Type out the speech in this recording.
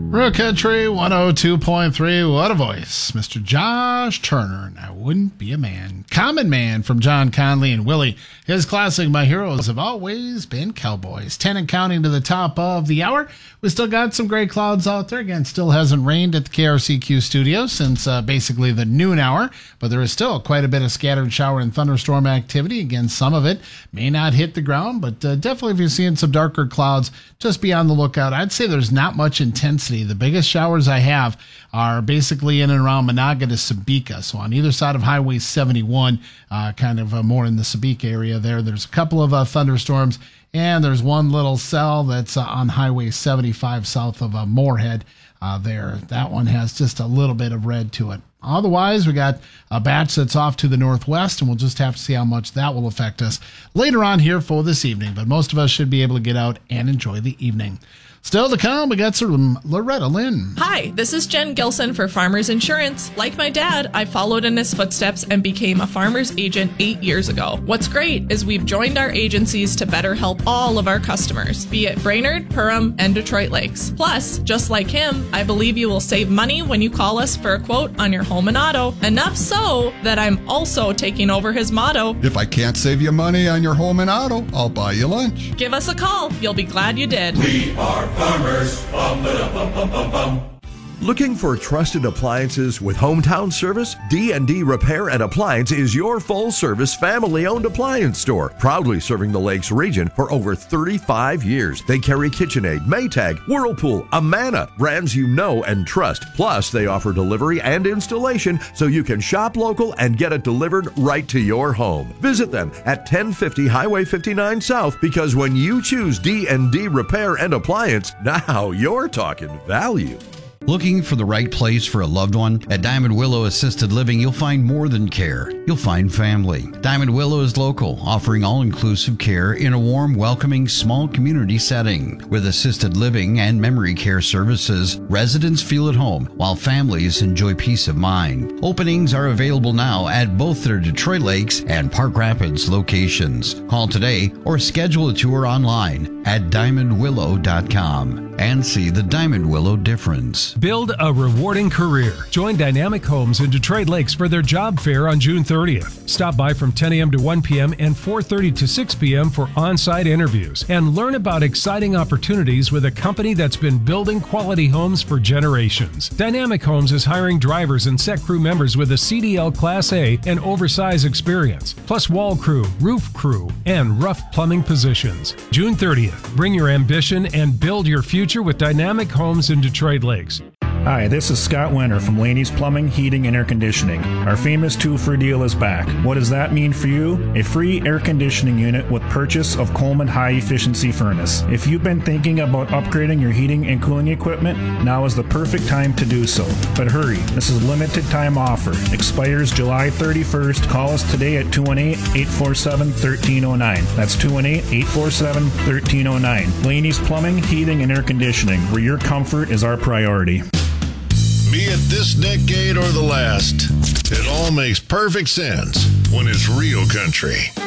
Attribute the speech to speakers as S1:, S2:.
S1: Real Country 102.3. What a voice. Mr. Josh Turner, and I Wouldn't Be a Man. Common Man from John Conley and Willie. His classic, My Heroes Have Always Been Cowboys. 10 and counting to the top of the hour. We still got some gray clouds out there. Again, still hasn't rained at the KRCQ studio since basically the noon hour, but there is still quite a bit of scattered shower and thunderstorm activity. Again, some of it may not hit the ground, but definitely if you're seeing some darker clouds, just be on the lookout. I'd say there's not much intensity. The biggest showers I have are basically in and around Monaga to Sebeka. So on either side of Highway 71, kind of more in the Sebeka area there. There's a couple of thunderstorms, and there's one little cell that's on Highway 75 south of Moorhead there. That one has just a little bit of red to it. Otherwise, we got a batch that's off to the northwest, and we'll just have to see how much that will affect us later on here for this evening. But most of us should be able to get out and enjoy the evening. Still to come, we got some Loretta Lynn.
S2: Hi, this is Jen Gilson for Farmers Insurance. Like my dad, I followed in his footsteps and became a farmer's agent 8 years ago. What's great is we've joined our agencies to better help all of our customers, be it Brainerd, Perham, and Detroit Lakes. Plus, just like him, I believe you will save money when you call us for a quote on your home and auto. Enough so that I'm also taking over his motto.
S3: If I can't save you money on your home and auto, I'll buy you lunch.
S2: Give us a call. You'll be glad you did.
S4: We are farmers. Bum, ba-dum, bum, bum, bum, bum.
S5: Looking for trusted appliances with hometown service? D&D Repair and Appliance is your full-service, family-owned appliance store, proudly serving the Lakes region for over 35 years. They carry KitchenAid, Maytag, Whirlpool, Amana, brands you know and trust. Plus, they offer delivery and installation so you can shop local and get it delivered right to your home. Visit them at 1050 Highway 59 South, because when you choose D&D Repair and Appliance, now you're talking value.
S6: Looking for the right place for a loved one? At Diamond Willow Assisted Living, you'll find more than care. You'll find family. Diamond Willow is local, offering all-inclusive care in a warm, welcoming, small community setting. With assisted living and memory care services, residents feel at home, while families enjoy peace of mind. Openings are available now at both their Detroit Lakes and Park Rapids locations. Call today or schedule a tour online at diamondwillow.com and see the Diamond Willow difference.
S7: Build a rewarding career. Join Dynamic Homes in Detroit Lakes for their job fair on June 30th. Stop by from 10 a.m. to 1 p.m. and 4:30 to 6 p.m. for on-site interviews and learn about exciting opportunities with a company that's been building quality homes for generations. Dynamic Homes is hiring drivers and set crew members with a CDL Class A and oversized experience, plus wall crew, roof crew, and rough plumbing positions. June 30th. Bring your ambition and build your future with Dynamic Homes in Detroit Lakes.
S8: Hi, this is Scott Winter from Laney's Plumbing, Heating, and Air Conditioning. Our famous 2-for deal is back. What does that mean for you? A free air conditioning unit with purchase of Coleman High Efficiency Furnace. If you've been thinking about upgrading your heating and cooling equipment, now is the perfect time to do so. But hurry, this is a limited time offer. Expires July 31st. Call us today at 218-847-1309. That's 218-847-1309. Laney's Plumbing, Heating, and Air Conditioning, where your comfort is our priority.
S9: Be it this decade or the last, it all makes perfect sense when it's real country.